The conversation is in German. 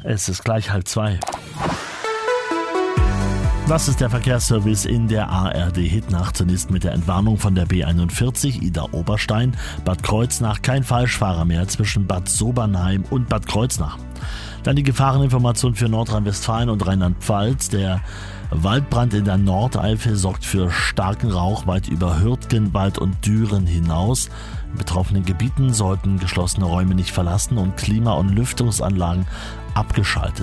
Es ist gleich 1:30. Das ist der Verkehrsservice in der ARD Hitnacht. Zunächst mit der Entwarnung von der B41 Idar-Oberstein, Bad Kreuznach, kein Falschfahrer mehr zwischen Bad Sobernheim und Bad Kreuznach. Dann die Gefahreninformation für Nordrhein-Westfalen und Rheinland-Pfalz. Der Waldbrand in der Nordeifel sorgt für starken Rauch weit über Hürtgenwald und Düren hinaus. In betroffenen Gebieten sollten geschlossene Räume nicht verlassen und Klima- und Lüftungsanlagen abgeschaltet